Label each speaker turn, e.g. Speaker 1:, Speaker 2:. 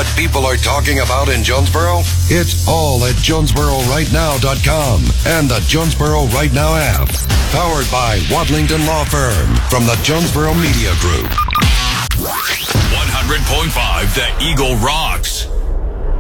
Speaker 1: what people are talking about in Jonesboro? It's all at JonesboroRightNow.com and the Jonesboro Right Now app. Powered by Wadlington Law Firm from the Jonesboro Media Group.
Speaker 2: 100.5 The Eagle rocks.